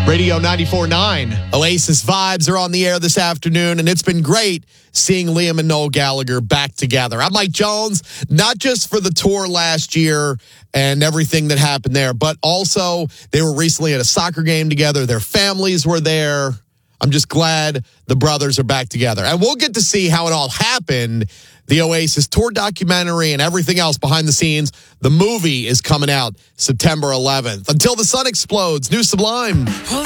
Radio 94.9. Oasis Vibes are on the air this afternoon, and it's been great seeing Liam and Noel Gallagher back together. I'm Mike Jones, not just for the tour last year and everything that happened there, but also they were recently at a soccer game together. Their families were there. I'm just glad the brothers are back together. And we'll get to see how it all happened. The Oasis tour documentary and everything else behind the scenes. The movie is coming out September 11th. Until the sun explodes, new Sublime.